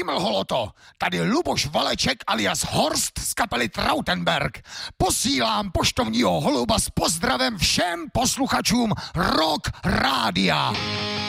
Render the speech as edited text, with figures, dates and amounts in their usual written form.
Vymlholo. Tady Luboš Valeček alias Horst z kapely Trautenberg. Posílám poštovního holuba s pozdravem všem posluchačům Rock Rádia.